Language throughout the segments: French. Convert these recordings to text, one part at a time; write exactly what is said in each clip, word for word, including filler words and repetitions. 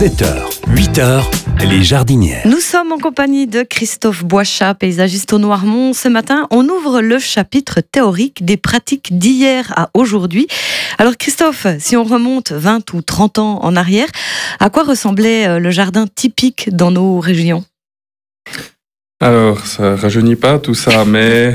sept heures, huit heures, les jardinières. Nous sommes en compagnie de Christophe Boichat, paysagiste au Noirmont. Ce matin, on ouvre le chapitre théorique des pratiques d'hier à aujourd'hui. Alors Christophe, si on remonte vingt ou trente ans en arrière, à quoi ressemblait le jardin typique dans nos régions ? Alors, ça rajeunit pas tout ça, mais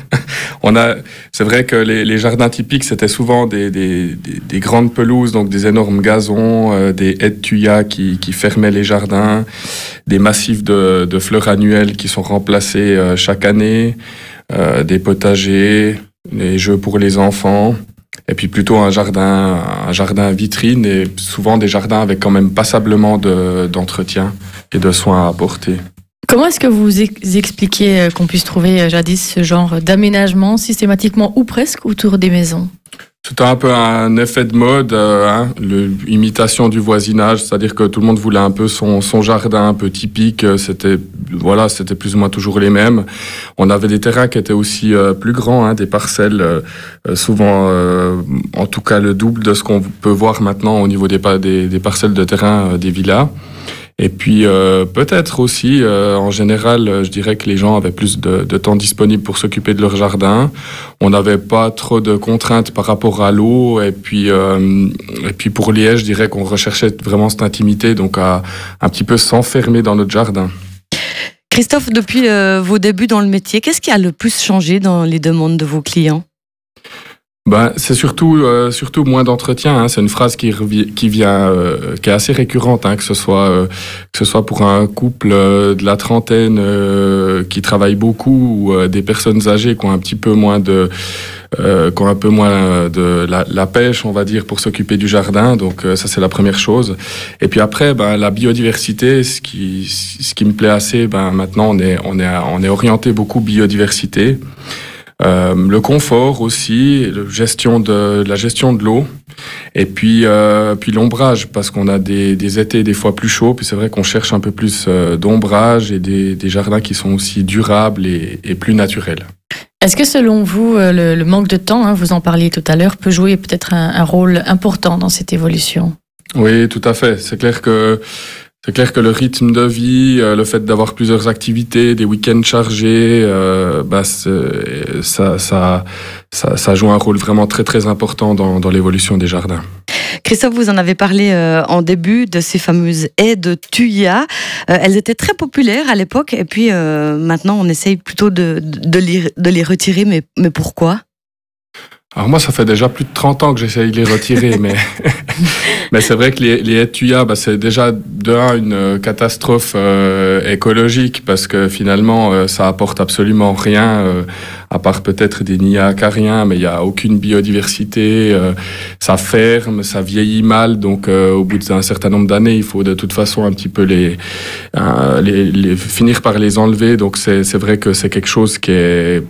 on a. C'est vrai que les, les jardins typiques, c'était souvent des, des, des, des grandes pelouses, donc des énormes gazons, euh, des haies de thuya qui, qui fermaient les jardins, des massifs de, de fleurs annuelles qui sont remplacés euh, chaque année, euh, des potagers, les jeux pour les enfants. Et puis plutôt un jardin, un jardin vitrine et souvent des jardins avec quand même passablement de, d'entretien et de soins à apporter. Comment est-ce que vous expliquez qu'on puisse trouver jadis ce genre d'aménagement systématiquement ou presque autour des maisons ? C'était un peu un effet de mode, euh, hein, l'imitation du voisinage, c'est-à-dire que tout le monde voulait un peu son, son jardin un peu typique. C'était, voilà, c'était plus ou moins toujours les mêmes. On avait des terrains qui étaient aussi euh, plus grands, hein, des parcelles, euh, souvent, euh, en tout cas le double de ce qu'on peut voir maintenant au niveau des, des, des parcelles de terrain euh, des villas. Et puis euh, peut-être aussi, euh, en général, je dirais que les gens avaient plus de, de temps disponible pour s'occuper de leur jardin. On n'avait pas trop de contraintes par rapport à l'eau. Et puis, euh, et puis pour Liège, je dirais qu'on recherchait vraiment cette intimité, donc à un petit peu s'enfermer dans notre jardin. Christophe, depuis euh, vos débuts dans le métier, qu'est-ce qui a le plus changé dans les demandes de vos clients ? Ben, c'est surtout, euh, surtout moins d'entretien. Hein. C'est une phrase qui, revi- qui vient, euh, qui est assez récurrente, hein, que ce soit, euh, que ce soit pour un couple euh, de la trentaine euh, qui travaille beaucoup ou euh, des personnes âgées qui ont un petit peu moins de, euh, qui ont un peu moins de la, la pêche, on va dire, pour s'occuper du jardin. Donc euh, ça, c'est la première chose. Et puis après, ben, la biodiversité, ce qui, ce qui me plaît assez, ben, maintenant, on est, on est, on est orienté beaucoup biodiversité. Euh, le confort aussi, la gestion de, la gestion de l'eau, et puis, euh, puis l'ombrage, parce qu'on a des, des étés des fois plus chauds, puis c'est vrai qu'on cherche un peu plus euh, d'ombrage et des, des jardins qui sont aussi durables et, et plus naturels. Est-ce que selon vous, le, le manque de temps, hein, vous en parliez tout à l'heure, peut jouer peut-être un, un rôle important dans cette évolution ? Oui, tout à fait. C'est clair que C'est clair que le rythme de vie, euh, le fait d'avoir plusieurs activités, des week-ends chargés, euh, bah c'est, ça, ça, ça, ça joue un rôle vraiment très très important dans, dans l'évolution des jardins. Christophe, vous en avez parlé euh, en début de ces fameuses haies de thuya. Euh, elles étaient très populaires à l'époque, et puis euh, maintenant on essaye plutôt de, de, les, de les retirer, mais, mais pourquoi ? Alors moi, ça fait déjà plus de trente ans que j'essaye de les retirer, mais, mais c'est vrai que les, les haies de thuya, bah, c'est déjà de un une catastrophe euh, écologique, parce que finalement, euh, ça apporte absolument rien, euh, à part peut-être des nids acariens, mais il n'y a aucune biodiversité, euh, ça ferme, ça vieillit mal, donc euh, au bout d'un certain nombre d'années, il faut de toute façon un petit peu les, euh, les, les finir par les enlever, donc c'est, c'est vrai que c'est quelque chose qui est...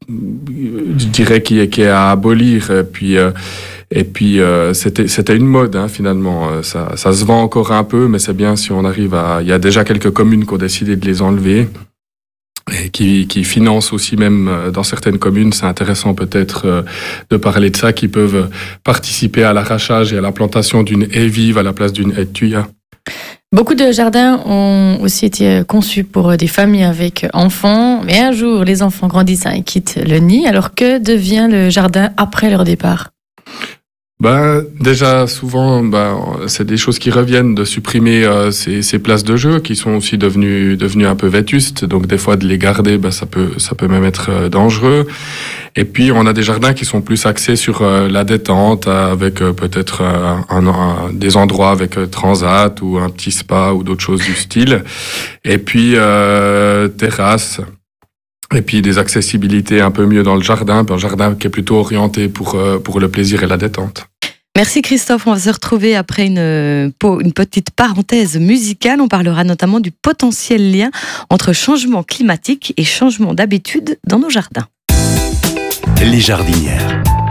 je dirais qui est, qui est à abolir. Et puis, euh, et puis euh, c'était, c'était une mode, hein, finalement. Ça, ça se vend encore un peu, mais c'est bien si on arrive à... Il y a déjà quelques communes qui ont décidé de les enlever et qui, qui financent aussi, même dans certaines communes, c'est intéressant peut-être euh, de parler de ça, qui peuvent participer à l'arrachage et à la plantation d'une haie vive à la place d'une haie de thuya. Beaucoup de jardins ont aussi été conçus pour des familles avec enfants, mais un jour, les enfants grandissent et quittent le nid. Alors, que devient le jardin après leur départ ? Ben, déjà, souvent, ben, c'est des choses qui reviennent, de supprimer euh, ces, ces places de jeu qui sont aussi devenues, devenues un peu vétustes. Donc, des fois, de les garder, ben, ça peut, ça peut même être euh, dangereux. Et puis, on a des jardins qui sont plus axés sur euh, la détente, avec euh, peut-être euh, un, un, des endroits avec euh, transat ou un petit spa ou d'autres choses du style. Et puis, euh, terrasse. Et puis des accessibilités un peu mieux dans le jardin, un jardin qui est plutôt orienté pour, euh, pour le plaisir et la détente. Merci Christophe, on va se retrouver après une, une petite parenthèse musicale. On parlera notamment du potentiel lien entre changement climatique et changement d'habitude dans nos jardins. Les jardinières.